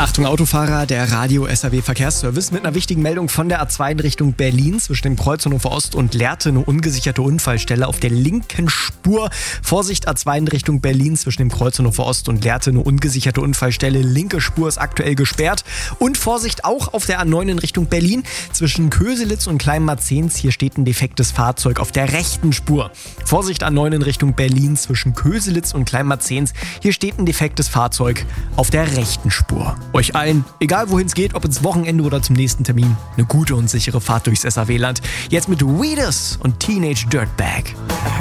Achtung Autofahrer, der Radio SAW Verkehrsservice mit einer wichtigen Meldung von der A2 in Richtung Berlin zwischen dem Kreuz Hannover Ost und Lehrte, eine ungesicherte Unfallstelle auf der linken Spur. Vorsicht, A2 in Richtung Berlin zwischen dem Kreuz Hannover Ost und Lehrte, eine ungesicherte Unfallstelle. Linke Spur ist aktuell gesperrt. Und Vorsicht auch auf der A9 in Richtung Berlin zwischen Köselitz und Kleinmarzens. Hier steht ein defektes Fahrzeug auf der rechten Spur. Vorsicht, A9 in Richtung Berlin zwischen Köselitz und Kleinmarzens. Hier steht ein defektes Fahrzeug auf der rechten Spur. Euch allen, egal wohin es geht, ob ins Wochenende oder zum nächsten Termin, eine gute und sichere Fahrt durchs SAW-Land. Jetzt mit Weeders und Teenage Dirtbag.